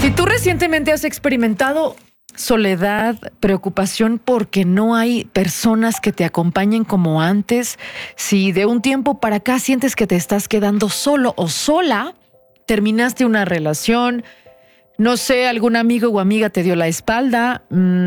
Si tú recientemente has experimentado soledad, preocupación porque no hay personas que te acompañen como antes, si de un tiempo para acá sientes que te estás quedando solo o sola, terminaste una relación, no sé, algún amigo o amiga te dio la espalda,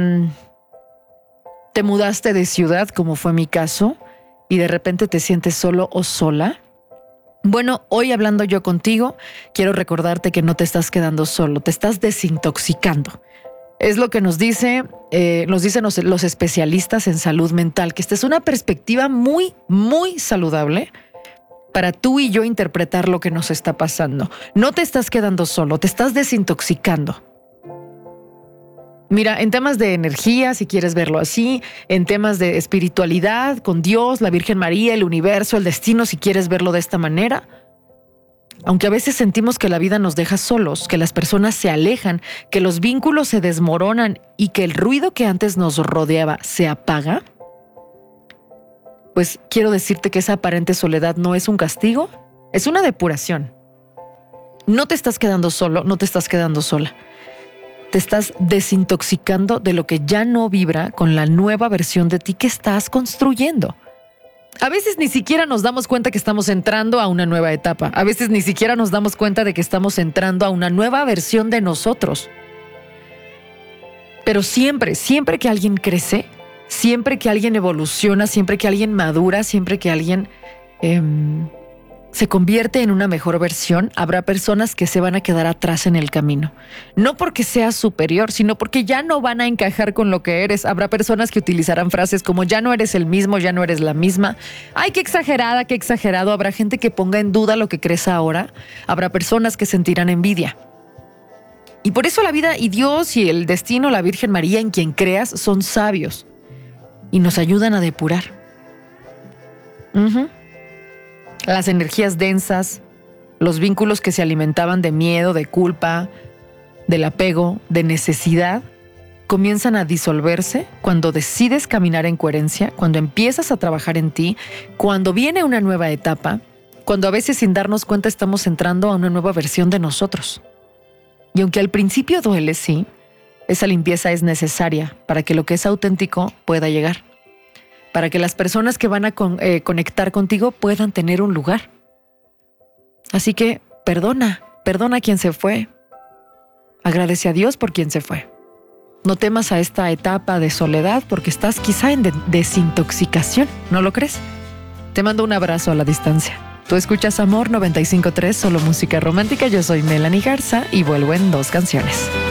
te mudaste de ciudad, como fue mi caso, y de repente te sientes solo o sola. Bueno, hoy hablando yo contigo, quiero recordarte que no te estás quedando solo, te estás desintoxicando. Es lo que nos dicen los especialistas en salud mental, que esta es una perspectiva muy, muy saludable para tú y yo interpretar lo que nos está pasando. No te estás quedando solo, te estás desintoxicando. Mira, en temas de energía, si quieres verlo así, en temas de espiritualidad, con Dios, la Virgen María, el universo, el destino, si quieres verlo de esta manera. Aunque a veces sentimos que la vida nos deja solos, que las personas se alejan, que los vínculos se desmoronan y que el ruido que antes nos rodeaba se apaga, pues quiero decirte que esa aparente soledad no es un castigo, es una depuración. No te estás quedando solo, no te estás quedando sola. Te estás desintoxicando de lo que ya no vibra con la nueva versión de ti que estás construyendo. A veces ni siquiera nos damos cuenta que estamos entrando a una nueva etapa. A veces ni siquiera nos damos cuenta de que estamos entrando a una nueva versión de nosotros. Pero siempre que alguien crece, siempre que alguien evoluciona, siempre que alguien madura, siempre que alguien se convierte en una mejor versión, habrá personas que se van a quedar atrás en el camino. No porque seas superior, sino porque ya no van a encajar con lo que eres. Habrá personas que utilizarán frases como ya no eres el mismo, ya no eres la misma. Ay, qué exagerada, qué exagerado. Habrá gente que ponga en duda lo que crees ahora. Habrá personas que sentirán envidia. Y por eso la vida y Dios y el destino, la Virgen María, en quien creas, son sabios y nos ayudan a depurar. Las energías densas, los vínculos que se alimentaban de miedo, de culpa, del apego, de necesidad, comienzan a disolverse cuando decides caminar en coherencia, cuando empiezas a trabajar en ti, cuando viene una nueva etapa, cuando a veces sin darnos cuenta estamos entrando a una nueva versión de nosotros. Y aunque al principio duele, sí, esa limpieza es necesaria para que lo que es auténtico pueda llegar. Para que las personas que van a conectar contigo puedan tener un lugar. Así que perdona a quien se fue. Agradece a Dios por quien se fue. No temas a esta etapa de soledad porque estás quizá en desintoxicación, ¿no lo crees? Te mando un abrazo a la distancia. Tú escuchas Amor 95.3, solo música romántica. Yo soy Melanie Garza y vuelvo en 2 canciones.